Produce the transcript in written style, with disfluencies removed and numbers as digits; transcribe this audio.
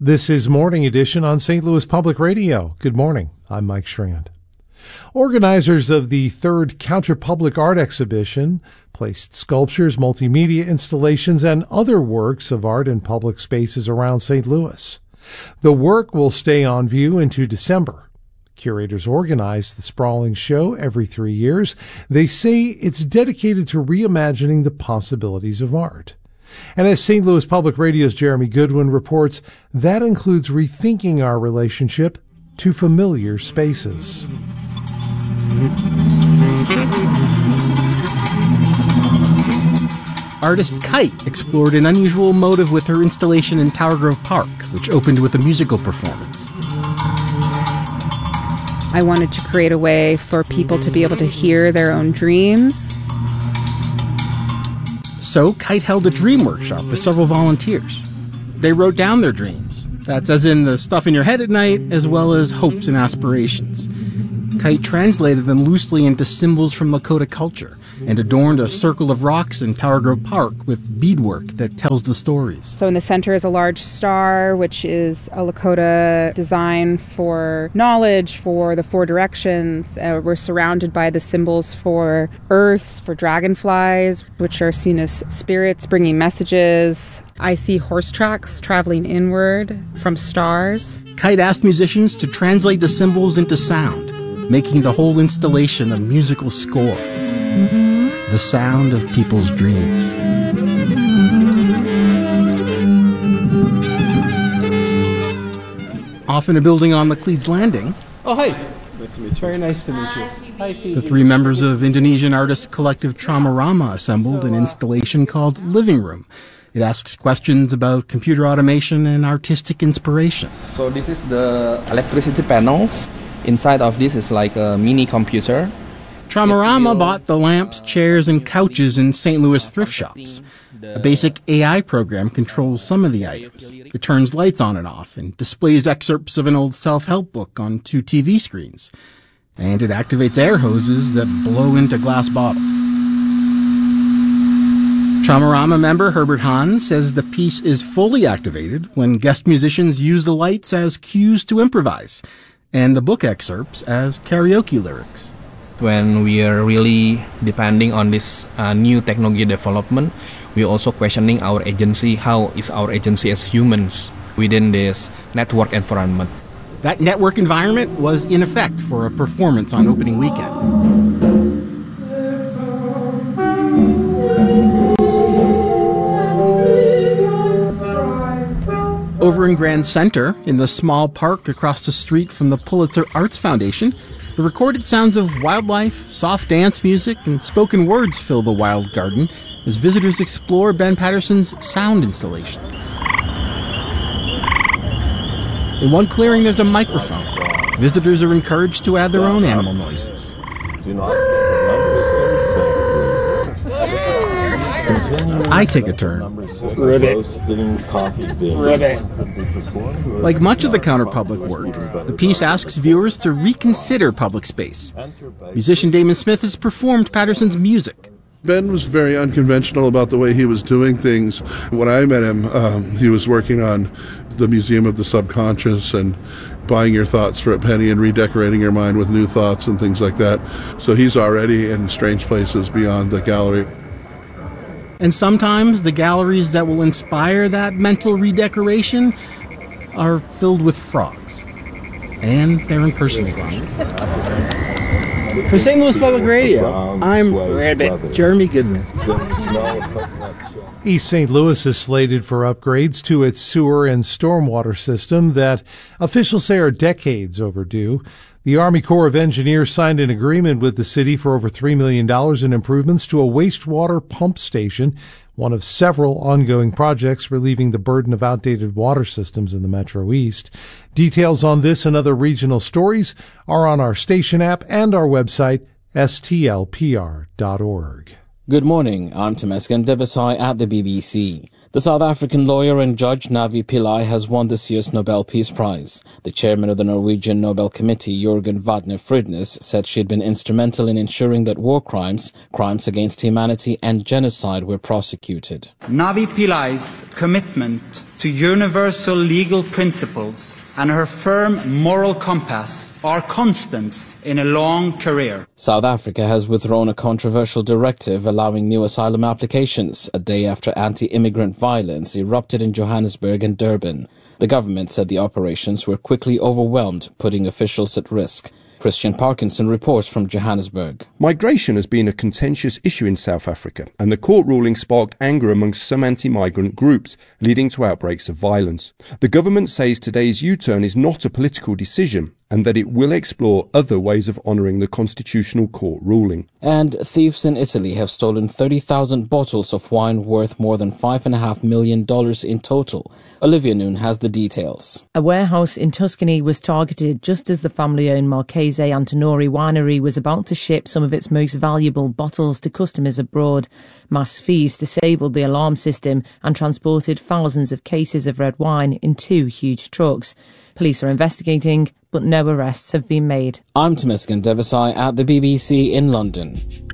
This is Morning Edition on St. Louis Public Radio. Good morning. I'm Mike Schrand. Organizers of the third Counterpublic Art Exhibition placed sculptures, multimedia installations, and other works of art in public spaces around St. Louis. The work will stay on view into December. Curators organize the sprawling show every 3 years. They say it's dedicated to reimagining the possibilities of art. And as St. Louis Public Radio's Jeremy Goodwin reports, that includes rethinking our relationship to familiar spaces. Artist Kite explored an unusual motive with her installation in Tower Grove Park, which opened with a musical performance. I wanted to create a way for people to be able to hear their own dreams. So Kite held a dream workshop with several volunteers. They wrote down their dreams. That's as in the stuff in your head at night, as well as hopes and aspirations. Kite translated them loosely into symbols from Lakota culture and adorned a circle of rocks in Tower Grove Park with beadwork that tells the stories. So in the center is a large star, which is a Lakota design for knowledge, for the four directions. We're surrounded by the symbols for earth, for dragonflies, which are seen as spirits bringing messages. I see horse tracks traveling inward from stars. Kite asked musicians to translate the symbols into sound, making the whole installation a musical score. The sound of people's dreams. Off in a building on Laclede's Landing. Oh, hi. Nice to meet you. Very nice to meet you. Hi, Phoebe. The three members of Indonesian artist collective Tramarama assembled an installation called Living Room. It asks questions about computer automation and artistic inspiration. So this is the electricity panels. Inside of this is like a mini computer. Tramarama bought the lamps, chairs, and couches in St. Louis thrift shops. A basic AI program controls some of the items. It turns lights on and off and displays excerpts of an old self-help book on 2 TV screens. And it activates air hoses that blow into glass bottles. Tramarama member Herbert Hahn says the piece is fully activated when guest musicians use the lights as cues to improvise, and the book excerpts as karaoke lyrics. When we are really depending on this new technology development, we are also questioning our agency. How is our agency as humans within this network environment? That network environment was in effect for a performance on opening weekend. Over in Grand Center, in the small park across the street from the Pulitzer Arts Foundation, the recorded sounds of wildlife, soft dance music, and spoken words fill the wild garden as visitors explore Ben Patterson's sound installation. In one clearing, there's a microphone. Visitors are encouraged to add their own animal noises. I take a turn. Like much of the counterpublic work, the piece asks viewers to reconsider public space. Musician Damon Smith has performed Patterson's music. Ben was very unconventional about the way he was doing things. When I met him, he was working on the Museum of the Subconscious and buying your thoughts for a penny and redecorating your mind with new thoughts and things like that. So he's already in strange places beyond the gallery. And sometimes the galleries that will inspire that mental redecoration are filled with frogs. And they're impersonating. For St. Louis Public Radio, I'm Jeremy Goodman. East St. Louis is slated for upgrades to its sewer and stormwater system that officials say are decades overdue. The Army Corps of Engineers signed an agreement with the city for over $3 million in improvements to a wastewater pump station, one of several ongoing projects relieving the burden of outdated water systems in the Metro East. Details on this and other regional stories are on our station app and our website, stlpr.org. Good morning, I'm Temesgen Debesai at the BBC. The South African lawyer and judge Navi Pillay has won this year's Nobel Peace Prize. The chairman of the Norwegian Nobel Committee, Jørgen Vatne Frydnes, said she had been instrumental in ensuring that war crimes, crimes against humanity and genocide were prosecuted. Navi Pillay's commitment to universal legal principles and her firm moral compass are constants in a long career. South Africa has withdrawn a controversial directive allowing new asylum applications a day after anti-immigrant violence erupted in Johannesburg and Durban. The government said the operations were quickly overwhelmed, putting officials at risk. Christian Parkinson reports from Johannesburg. Migration has been a contentious issue in South Africa, and the court ruling sparked anger amongst some anti-migrant groups, leading to outbreaks of violence. The government says today's U-turn is not a political decision, and that it will explore other ways of honouring the Constitutional Court ruling. And thieves in Italy have stolen 30,000 bottles of wine worth more than $5.5 million in total. Olivia Noon has the details. A warehouse in Tuscany was targeted just as the family-owned Marchese Antinori winery was about to ship some of its most valuable bottles to customers abroad. Mass thieves disabled the alarm system and transported thousands of cases of red wine in 2 huge trucks. Police are investigating, but no arrests have been made. I'm Temesgen Debesai at the BBC in London.